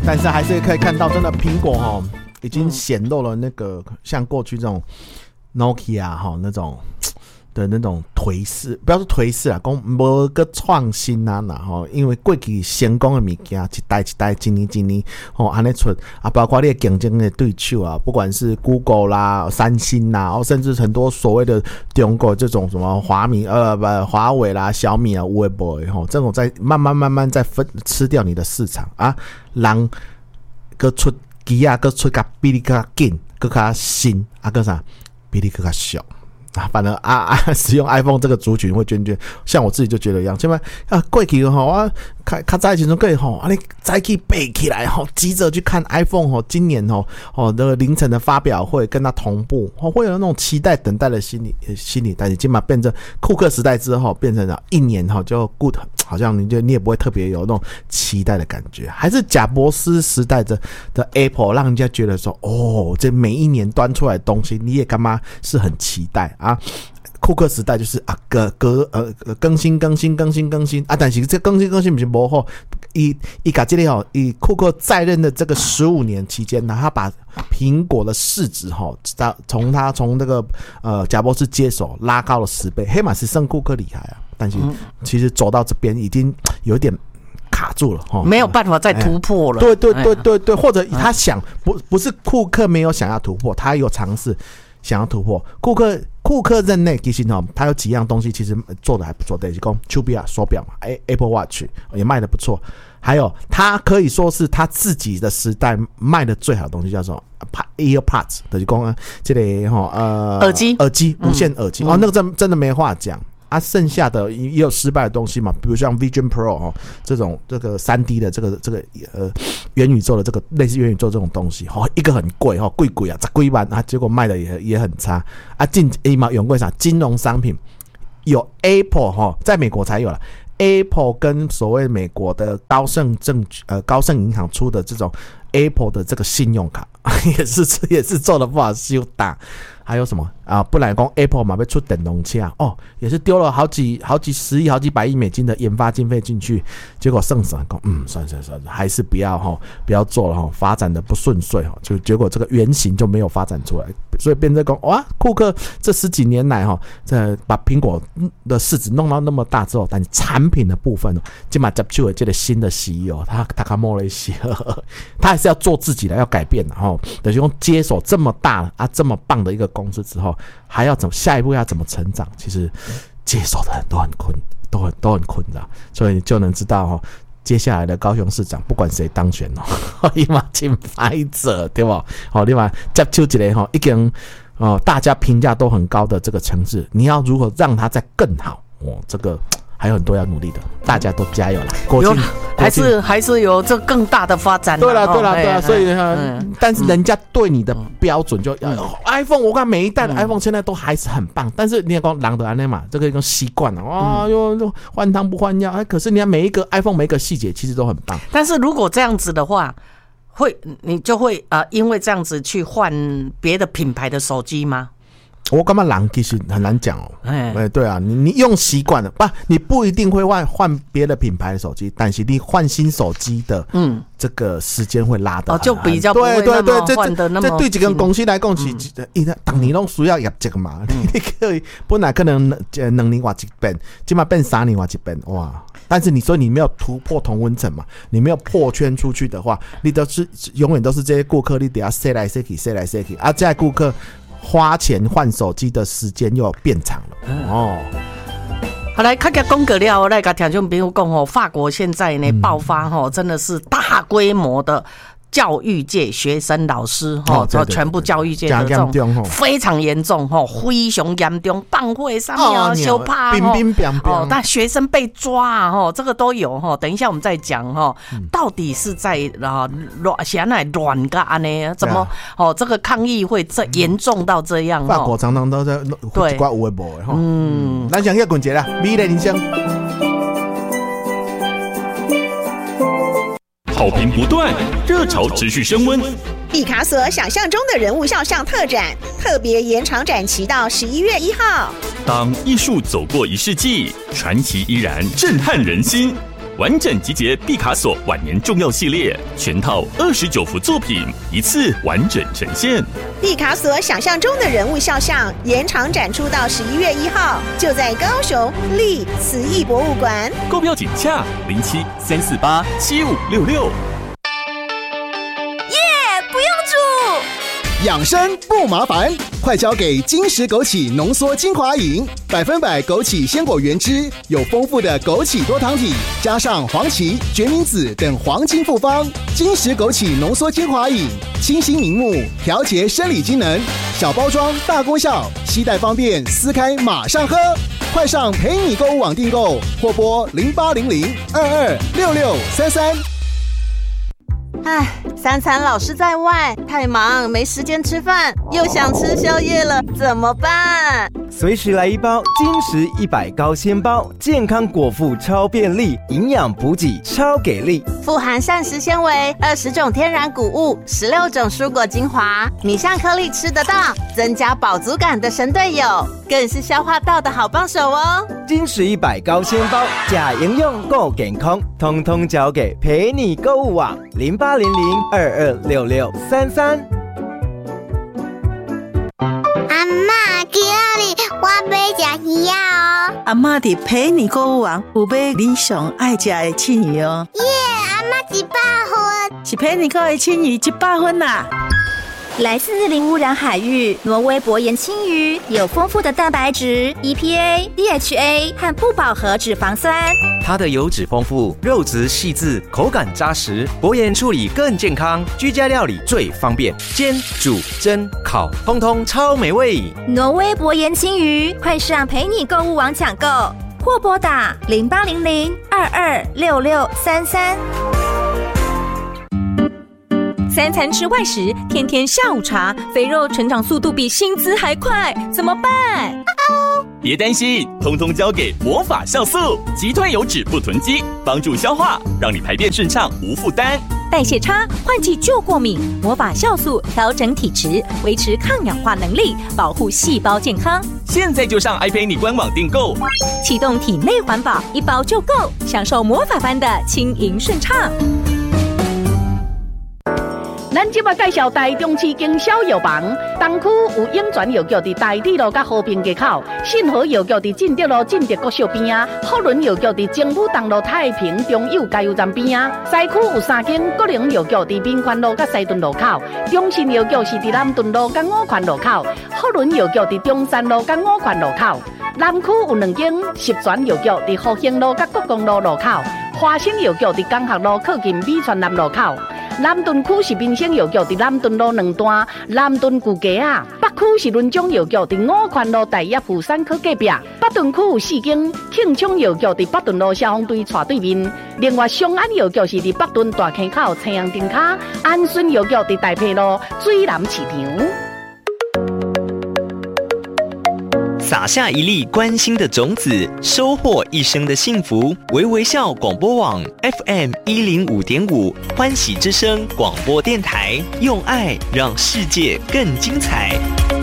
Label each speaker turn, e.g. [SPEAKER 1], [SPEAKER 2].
[SPEAKER 1] 但是还是可以看到，真的苹果已经显露了那个像过去这种 Nokia 那种的那种颓势，不要说颓势啦，讲无个创新啊啦因为过去成功的物件一代一代一年一年安尼出啊，包括你的竞争的对手啊，不管是 Google 啦、三星啦，甚至很多所谓的中国这种什么华为啦、小米啊、微博这种在慢慢在吃掉你的市场啊，人个出机啊，个出个比你更紧，更加新啊，个啥比你更加小。反正使用 iPhone 这个族群会渐渐，像我自己就觉得一样。现在过去我较早以前可以你早起背起来急着去看 iPhone 今年那个凌晨的发表会跟它同步会有那种期待等待的心理，但是今嘛变成库克时代之后，变成了一年就 good， 好像你也不会特别有那种期待的感觉。还是贾伯斯时代的 Apple 让人家觉得说这每一年端出来的东西你也干嘛是很期待啊。库克时代就是更新啊，但是这更新不是不好，以把这里以库克在任的这个15年期间呢，他把苹果的市值从那个贾伯斯接手拉高了10倍，黑马是胜库克厉害啊，但是其实走到这边已经有点卡住了
[SPEAKER 2] 没有办法再突破了。
[SPEAKER 1] 对，或者他想不是库克没有想要突破，他有尝试想要突破。库克任内其实他有几样东西其实做的还不错，就是说手表手表嘛 ，Apple Watch 也卖的不错。还有他可以说是他自己的时代卖的最好的东西，叫做 EarPods， 就是说这个耳机无线耳机那个真的没话讲。剩下的也有失败的东西嘛，比如像 Vision Pro 这种这个 3D 的这个元宇宙的这个类似元宇宙这种东西一个很贵贵啊，10几万啊，结果卖的也很差啊。用过啥金融商品有 Apple 在美国才有了。Apple 跟所谓美国的高盛银行出的这种 Apple 的这个信用卡也是做的不好修打。还有什么不然说 Apple 嘛被出电动车也是丢了好几十亿好几百亿美金的研发经费进去，结果剩什么算了，还是不要做了发展的不顺遂就结果这个原型就没有发展出来，所以变成说库克这10几年来把苹果的市值弄到那么大之后，但产品的部分现在接触了这个新的 CEO 他卡莫雷西他还是要做自己的，要改变等于说接手这么大这么棒的一个公司之后，还要下一步要怎么成长，其实接手的人都很困难，所以你就能知道接下来的高雄市长不管谁当选你嘛真歹做对吧？你嘛接触一个已经大家评价都很高的这个城市，你要如何让它再更好这个还有很多要努力的，大家都加油啦！
[SPEAKER 2] 还是有这更大的发展。
[SPEAKER 1] 对啦，所以但是人家对你的标准就iPhone， 我看每一代的 iPhone 现在都还是很棒，但是你也讲人的安尼嘛，这个一个习惯了又换汤不换药，可是你看每一个 iPhone 每一个细节其实都很棒。
[SPEAKER 2] 但是如果这样子的话，你就会因为这样子去换别的品牌的手机吗？
[SPEAKER 1] 我感觉人其实很难讲对啊，你用习惯了你不一定会换别的品牌的手机，但是你换新手机的这个时间会拉得
[SPEAKER 2] 就比较不会那么换得那么
[SPEAKER 1] 这对几个公司来讲是当年都需要业绩嘛，你可以本来可能2年换一遍，现在变3年换一遍哇！但是你说你没有突破同温层嘛，你没有破圈出去的话，你都是永远都是这些顾客，你得要塞来塞去这些顾客花钱换手机的时间又变长了
[SPEAKER 2] 好，来看看公格了，来跟听众朋友讲法国现在呢爆发真的是大规模的教育界学生老师全部教育界的这种非常严重非常严重，放火烧庙修怕但学生被抓这个都有等一下我们再讲到底是在现在乱干呢？怎么这个抗议会这严重到这样？
[SPEAKER 1] 法国常常都在对怪微博咱讲叶滚杰啦，美丽人生。
[SPEAKER 3] 好评不断，热潮持续升温。
[SPEAKER 4] 毕卡索想象中的人物肖像特展，特别延长展期到11月1号。
[SPEAKER 3] 当艺术走过1世纪，传奇依然震撼人心。 完整集结毕卡索晚年重要系列，全套29幅作品，一次完整呈现。
[SPEAKER 4] 毕卡索想象中的人物肖像延长展出到11月1号，就在高雄立慈艺博物馆。
[SPEAKER 3] 购票请洽07-348-7566。
[SPEAKER 5] 不用煮，
[SPEAKER 6] 养生不麻烦，快交给金石枸杞浓缩精华饮，100%枸杞鲜果原汁，有丰富的枸杞多糖体，加上黄芪、决明子等黄金复方。金石枸杞浓缩精华饮，清新明目，调节生理机能，小包装大功效，携带方便，撕开马上喝。快上陪你购物网订购，或拨0800-226633。
[SPEAKER 5] 唉，3餐老是在外，太忙没时间吃饭，又想吃宵夜了，怎么办？
[SPEAKER 7] 随时来一包金石100高纤包，健康果腹超便利，营养补给超给力，
[SPEAKER 5] 富含膳食纤维，20种天然谷物，16种蔬果精华，米香颗粒吃得到，增加饱足感的神队友，更是消化道的好帮手哦。
[SPEAKER 7] 金石100高纤包，假营养够健康，通通交给陪你购物网0800-226633。
[SPEAKER 8] 阿嬷，今日我要吃鱼哦。
[SPEAKER 9] 阿嬷伫陪你购物网有买你上爱吃的凊鱼哦。
[SPEAKER 8] 耶，阿嬷100分，
[SPEAKER 9] 是陪你购的凊鱼100分啦。
[SPEAKER 10] 来自零污染海域，挪威薄盐青鱼有丰富的蛋白质、EPA、DHA 和不饱和脂肪酸。
[SPEAKER 11] 它的油脂丰富，肉质细致，口感扎实，薄盐处理更健康，居家料理最方便，煎、煮、蒸、烤，通通超美味。
[SPEAKER 10] 挪威薄盐青鱼，快上陪你购物网抢购，或拨打0800-226633。
[SPEAKER 12] 3餐吃外食，天天下午茶，肥肉成长速度比薪资还快，怎么办？
[SPEAKER 3] 别担心，通通交给魔法酵素，击退油脂不囤积，帮助消化，让你排便顺畅无负担。
[SPEAKER 12] 代谢差，换季就过敏，魔法酵素调整体质，维持抗氧化能力，保护细胞健康。
[SPEAKER 3] 现在就上爱陪你官网订购，
[SPEAKER 12] 启动体内环保，1包就够，享受魔法般的轻盈顺畅。
[SPEAKER 13] 咱即摆介绍台中市经销药房，东区有永泉药局伫台底路甲和平街口，信和药局伫进德路进德国小边啊，福伦药局伫政府东路太平中友加油站边啊，西区有3间国营药局伫民权路甲西屯路口，中信药局是伫南屯路甲五权路口，福伦药局伫中山路甲五权路口，南区有2间十全药局伫复兴路甲国公路路口，华兴药局伫江学路靠近美泉南路口。南屯区是民生药局伫南屯路2段南屯旧街啊，北区是伦中药局伫五权路大业富山科隔壁，北屯区有4间庆昌药局伫北屯路消防队斜对面，另外松安药局是伫北屯大坑口青阳灯卡，安顺药局伫大坪路水南市场。
[SPEAKER 14] 撒下一粒关心的种子，收获一生的幸福。微微笑广播网 FM 105.5欢喜之声广播电台，用爱让世界更精彩。